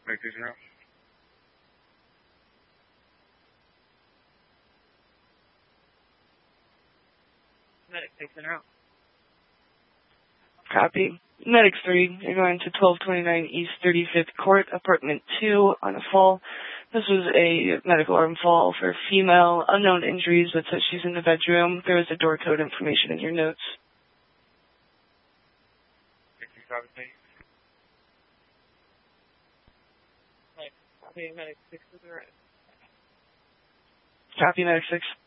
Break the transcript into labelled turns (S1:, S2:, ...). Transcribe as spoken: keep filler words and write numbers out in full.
S1: Medic six in route.
S2: Medic six in route.
S3: Copy. Medic three, you're going to twelve twenty-nine East thirty-fifth Court, apartment two, on a fall. This was a medical arm fall for female, unknown injuries, but says she's in the bedroom. There was a door code information in your notes.
S2: Copy, medic six to the right.
S3: Copy, medic six.